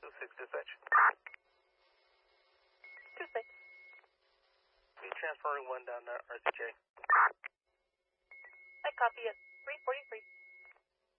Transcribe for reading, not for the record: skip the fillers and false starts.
6 dispatch. 2-6. Be transferring 1 down to RCJ. I copy it. 343.